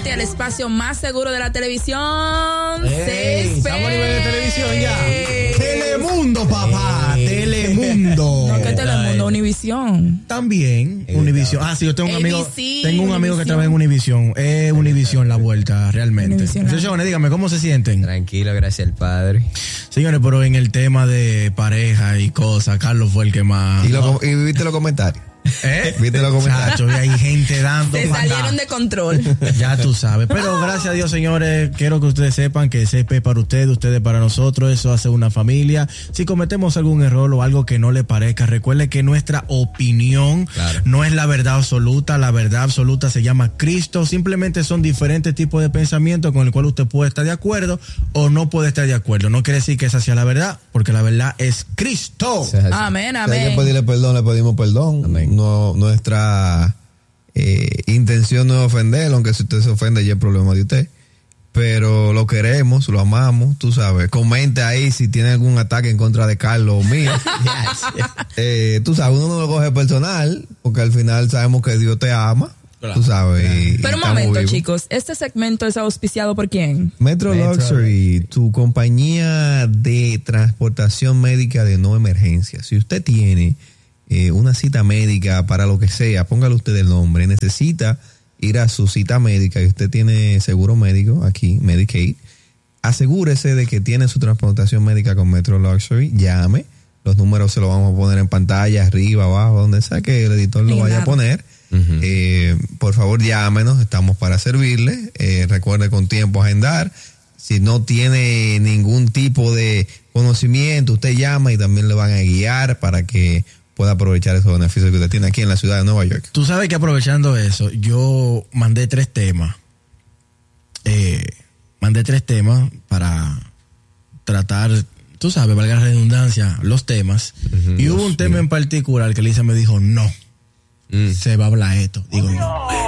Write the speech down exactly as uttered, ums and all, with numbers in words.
nuevamente al espacio más seguro de la televisión. Hey, estamos a nivel de televisión ya. Telemundo, papá. Telemundo. No, que Telemundo, Univisión. También, Univisión. Ah, sí, yo tengo un amigo. A B C, tengo un amigo Univisión. que trabaja en Univisión. Es Univisión la vuelta, realmente. Univisión. Señores, dígame, ¿cómo se sienten? Tranquilo, gracias al Padre. Señores, pero en el tema de pareja y cosas, Carlos fue el que más. ¿Y, lo, y viste los comentarios? ¿Eh? ¿Viste los comentarios? Chacho, y hay gente dando. Se patada. salieron de control. Ya tú sabes. Pero gracias a Dios, señores, quiero que ustedes sepan que C P es para ustedes, ustedes para nosotros. Eso hace una familia. Si cometemos algún error o algo que no le parezca, recuerde que nuestra opinión Claro. no es la verdad absoluta. La verdad absoluta se llama Cristo. Simplemente son diferentes tipos de pensamientos con el cual usted puede estar de acuerdo o no puede estar de acuerdo. No quiere decir que esa sea la verdad, porque la verdad es Cristo. O sea, Amén, si hay amén. que pedirle perdón, le pedimos perdón. Amén. No, nuestra eh, intención no es ofenderlo, aunque si usted se ofende ya es problema de usted. Pero lo queremos, lo amamos, tú sabes. Comenta ahí si tiene algún ataque en contra de Carlos o mío. eh, tú sabes, uno no lo coge personal, porque al final sabemos que Dios te ama. Claro. Tú sabes. y- y Pero un estamos momento, vivos. chicos. ¿Este segmento es auspiciado por quién? Metro, Metro Luxury, tu compañía de transportación médica de no emergencia. Si usted tiene eh, una cita médica para lo que sea, póngale usted el nombre, necesita ir a su cita médica y usted tiene seguro médico aquí, Medicaid, asegúrese de que tiene su transportación médica con Metro Luxury, llame, los números se los vamos a poner en pantalla, arriba, abajo, donde sea que el editor lo vaya a poner. Uh-huh. Eh, por favor, llámenos, estamos para servirle. Eh, recuerde con tiempo agendar. Si no tiene ningún tipo de conocimiento, usted llama y también le van a guiar para que pueda aprovechar esos beneficios que usted tiene aquí en la ciudad de Nueva York. Tú sabes que aprovechando eso, yo mandé tres temas. Eh, mandé tres temas para tratar, tú sabes, valga la redundancia, los temas. Ujú, y hubo Dios un tema mío. en particular que Lisa me dijo, no, Mm. se va a hablar esto. Digo, no.